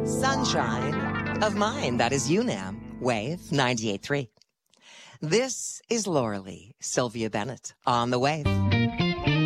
Sunshine of Mine. That is UNAM, Wave 98.3. This is Laura Lee, Sylvia Bennett on the Wave.